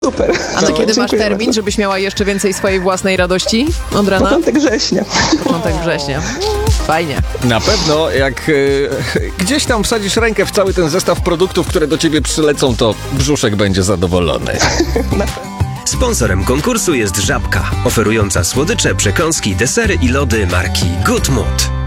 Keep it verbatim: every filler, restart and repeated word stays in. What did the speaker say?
Super. A na No, kiedy masz dziękuję termin, bardzo. żebyś miała jeszcze więcej swojej własnej radości od rana? Początek września. Początek września. Fajnie. Na pewno, jak y, gdzieś tam wsadzisz rękę w cały ten zestaw produktów, które do ciebie przylecą, to brzuszek będzie zadowolony. Sponsorem konkursu jest Żabka, oferująca słodycze, przekąski, desery i lody marki Good Mood.